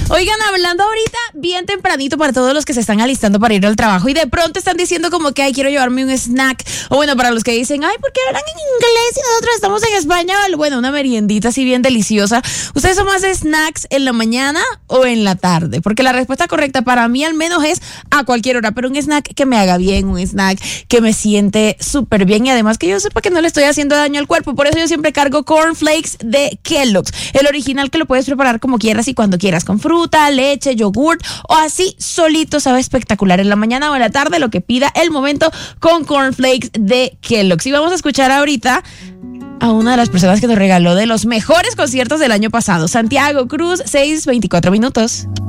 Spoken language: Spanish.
Oigan, hablando ahorita bien tempranito para todos los que se están alistando para ir al trabajo y de pronto están diciendo como que, ay, quiero llevarme un snack. O bueno, para los que dicen, ay, ¿por qué hablan en inglés y nosotros estamos en español? Bueno, una meriendita así bien deliciosa. ¿Ustedes son más de snacks en la mañana o en la tarde? Porque la respuesta correcta para mí al menos es a cualquier hora, pero un snack que me haga bien, un snack que me siente súper bien y además que yo sepa que no le estoy haciendo daño al cuerpo. Por eso yo siempre cargo cornflakes de Kellogg's, el original que lo puedes preparar como quieras y cuando quieras, con fruta, leche, yogurt o así solito, sabe espectacular en la mañana o en la tarde, lo que pida el momento con cornflakes de Kellogg's. Y vamos a escuchar ahorita a una de las personas que nos regaló de los mejores conciertos del año pasado, Santiago Cruz, 6:24 minutos.